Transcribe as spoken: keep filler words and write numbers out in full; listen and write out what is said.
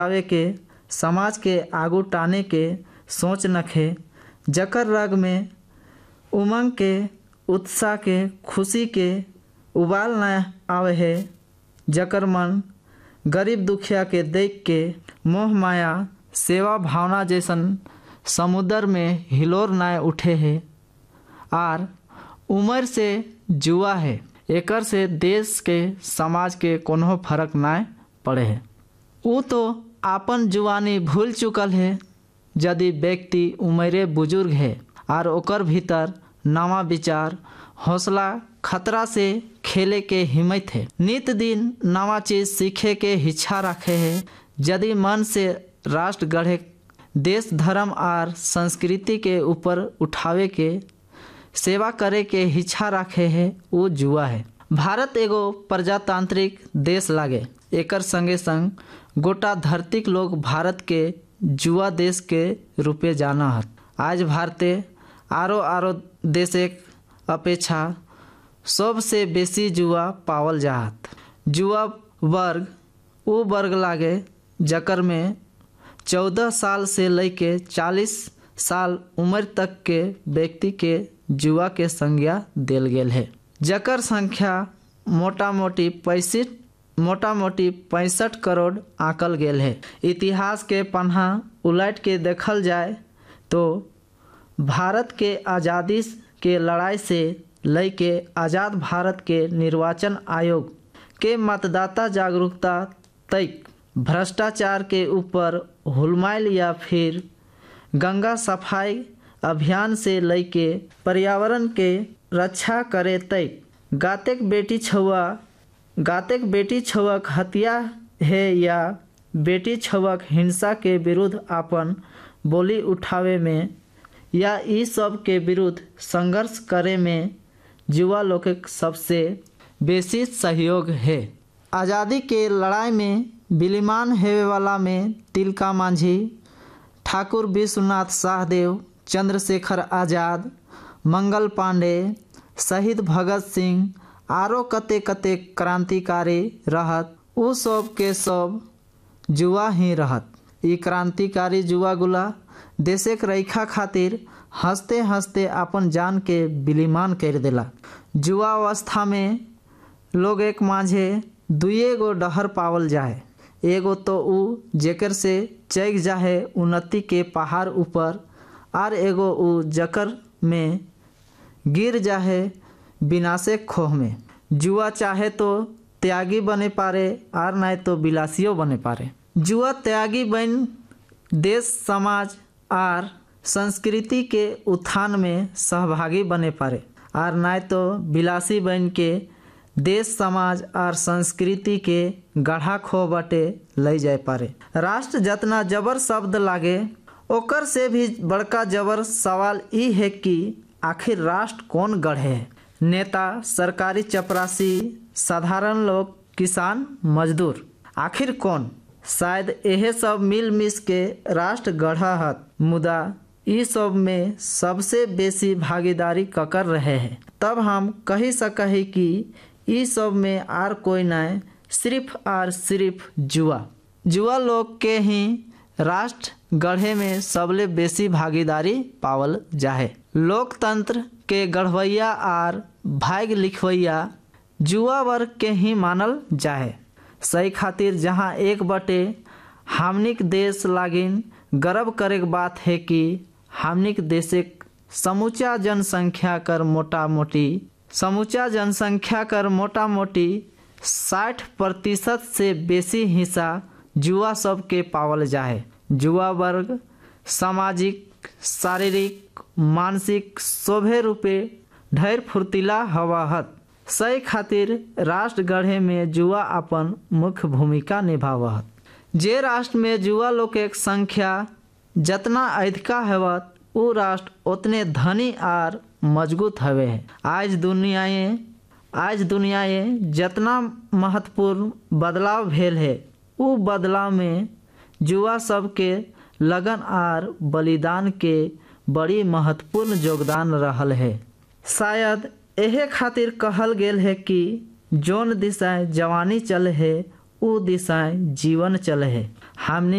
आवे के समाज के आगू टाने के सोच नखे, जकर रग में उमंग के उत्साह के खुशी के उबाल न आवे है, जकर मन गरीब दुखिया के देख के मोह माया सेवा भावना जैसन समुद्र में हिलोर न उठे है। आर उम्र से जुआ है, एकर से देश के समाज के कोनो फर्क न पड़े है। वो तो आपन जुआनी भूल चुकल है। यदि व्यक्ति उम्रे बुजुर्ग है और ओकर भीतर नवा विचार हौसला खतरा से खेले के हिम्मत है, नित दिन नवा चीज सीखे के इच्छा रखे है, यदि मन से राष्ट्र गढ़े देश धर्म और संस्कृति के ऊपर उठावे के सेवा करे के इच्छा रखे है, वो जुआ है। भारत एगो प्रजातांत्रिक देश लागे, एकर संगे संग गोटा धरती के लोग भारत के जुआ देश के रूपे जाना है। आज भारते आरो आरो देश अपेक्षा सबसे बेसी जुआ पावल जात। जुआ वर्ग वो वर्ग लागे जकर में चौदह साल से लेके चालीस साल उम्र तक के व्यक्ति के जुआ के संज्ञा देल गेल है, जकर संख्या मोटा मोटी पैंसठ मोटा मोटी पैंसठ करोड़ आंकल गेल है। इतिहास के पन्हा उलट के देखल जाए तो भारत के आज़ादी के लड़ाई से लेके आज़ाद भारत के निर्वाचन आयोग के मतदाता जागरूकता तक भ्रष्टाचार के ऊपर हुलमाइल या फिर गंगा सफाई अभियान से लेके पर्यावरण के रक्षा करे तक गातेक बेटी छुआ गातेक बेटी छुअक हत्या है या बेटी छुअक हिंसा के विरुद्ध अपन बोली उठावे में या ई सब के विरुद्ध संघर्ष करे में युवा लोग के सबसे बेसी सहयोग है। आज़ादी के लड़ाई में विलीमान हेवे वाला में तिलका मांझी, ठाकुर विश्वनाथ साहदेव, चंद्रशेखर आज़ाद, मंगल पांडे, शहीद भगत सिंह आरो कते कते क्रांतिकारी रहत, उ सब के सब जुआ ही रहत। ई क्रांतिकारी जुआ गुला देशे के रक्षा खातिर हंसते हंसते अपन जान के विलीमान कर देला। जुआ अवस्था में लोग एक मांझे दुए गो डहर पावल जाए, एगो तो उ जेकर से चैक जाए उन्नति के पहाड़ ऊपर, और एगो उ जकर में गिर जाए विनाशे खोह में। जुआ चाहे तो त्यागी बने पारे और नहीं तो विलासियों बने पारे। जुआ त्यागी बन देश समाज और संस्कृति के उत्थान में सहभागी बने पारे, और नहीं तो विलासी बन के देश समाज और संस्कृति के गढ़ा खो बटे ले जाए पारे। राष्ट्र जतना जबर शब्द लागे ओकर से भी बड़का जबर सवाल ई है कि आखिर राष्ट्र कौन गढ़े है। नेता, सरकारी चपरासी, साधारण लोग, किसान, मजदूर, आखिर कौन? शायद यह सब मिल मिस के राष्ट्र गढ़ा हत, मुदा ई सब में सबसे बेसी भागीदारी ककर रहे हैं। तब हम कही सके कि ई सब में आर कोई नहीं, सिर्फ और सिर्फ जुआ जुआ लोग के ही राष्ट्र गढ़े में सबले बेसी भागीदारी पावल जाए। लोकतंत्र के गढ़वैया और भाग्य लिखवैया जुआ वर्ग के ही मानल जाए। सही खातिर जहाँ एक बटे हमनिक देश लागिन गर्व करे बात है कि हमनिक देश समूचा जनसंख्या कर मोटा मोटी समूचा जनसंख्या कर मोटा मोटी साठ प्रतिशत से बेसी हिस्सा जुआ सब के पावल जाए। जुआ वर्ग सामाजिक, शारीरिक, मानसिक शोभे रूपे ढेर फुर्तीला हवा हत। सही खातिर राष्ट्र गढ़े में जुआ अपन मुख्य भूमिका निभावत। जे राष्ट्र में जुआ लोग के संख्या जतना अधिका हैवत, वो राष्ट्र उतने धनी और मजबूत हवे है। आज दुनियाए आज दुनियाए जतना महत्वपूर्ण बदलाव भेल है, वो बदलाव में जुआ सब के लगन और बलिदान के बड़ी महत्वपूर्ण योगदान रहल है। शायद यह खातिर कहल गेल है कि जोन दिशाएं जवानी चले है, वो दिशाएं जीवन चले है। हमनी